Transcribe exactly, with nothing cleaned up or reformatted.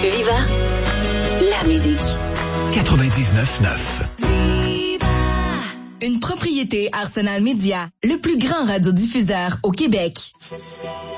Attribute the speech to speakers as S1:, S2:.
S1: Viva, la musique.
S2: quatre-vingt-dix-neuf neuf.
S3: Une propriété Arsenal Média, le plus grand radiodiffuseur au Québec.